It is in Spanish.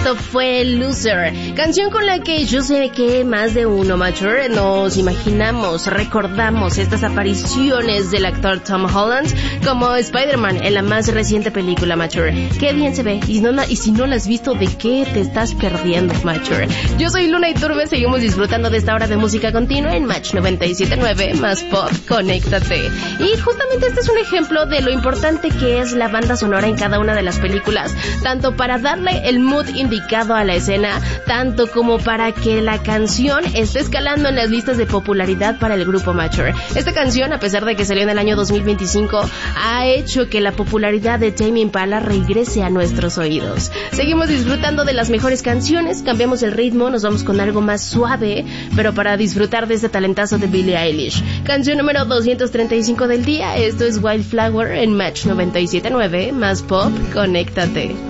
Esto fue Loser, canción con la que yo sé que más de uno, Mature, nos imaginamos, recordamos estas apariciones del actor Tom Holland como Spider-Man en la más reciente película, Mature. Qué bien se ve, y si no la has visto, ¿de qué te estás perdiendo, Mature? Yo soy Luna Iturbe, seguimos disfrutando de esta hora de música continua en Match 97.9, más pop, conéctate. Y justamente este es un ejemplo de lo importante que es la banda sonora en cada una de las películas, tanto para darle el mood indicado a la escena, tanto como para que la canción esté escalando en las listas de popularidad para el grupo Mature. Esta canción, a pesar de que salió en el año 2025, ha hecho que la popularidad de Tame Impala regrese a nuestros oídos. Seguimos disfrutando de las mejores canciones, cambiamos el ritmo, nos vamos con algo más suave, pero para disfrutar de este talentazo de Billie Eilish. Canción número 235 del día, esto es Wildflower en Match 97.9, más pop, conéctate.